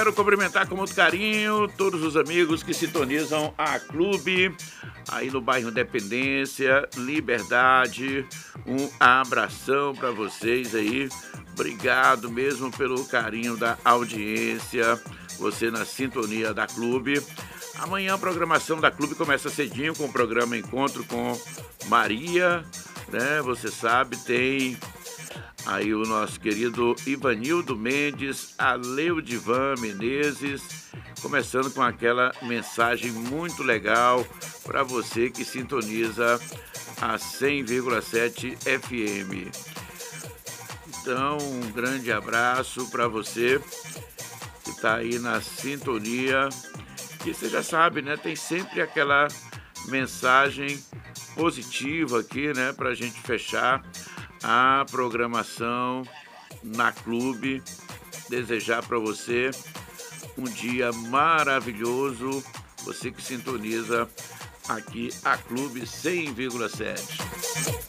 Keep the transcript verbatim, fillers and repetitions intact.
Quero cumprimentar com muito carinho todos os amigos que sintonizam a Clube, aí no bairro Independência, Liberdade. Um abração para vocês aí. Obrigado mesmo pelo carinho da audiência, você na sintonia da Clube. Amanhã a programação da Clube começa cedinho com o programa Encontro com Maria, né? Você sabe, tem aí o nosso querido Ivanildo Mendes, a Leudivan Menezes, começando com aquela mensagem muito legal para você que sintoniza a cem vírgula sete F M. Então, um grande abraço para você que está aí na sintonia. E você já sabe, né? Tem sempre aquela mensagem positiva aqui, né? Para a gente fechar a programação na Clube. Desejar para você um dia maravilhoso. Você que sintoniza aqui a Clube cem vírgula sete.